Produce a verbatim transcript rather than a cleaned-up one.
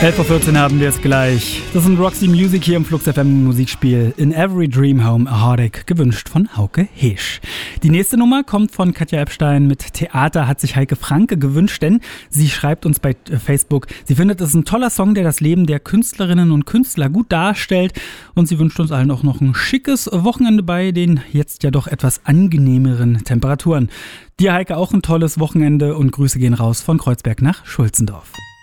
elf Uhr vierzehn haben wir es gleich. Das sind Roxy Music hier im Flux F M Musikspiel. In Every Dream Home a Heartache, gewünscht von Hauke Heesch. Die nächste Nummer kommt von Katja Epstein mit Theater hat sich Heike Franke gewünscht, denn sie schreibt uns bei Facebook, sie findet es ein toller Song, der das Leben der Künstlerinnen und Künstler gut darstellt und sie wünscht uns allen auch noch ein schickes Wochenende bei den jetzt ja doch etwas angenehmeren Temperaturen. Dir, Heike, auch ein tolles Wochenende und Grüße gehen raus von Kreuzberg nach Schulzendorf.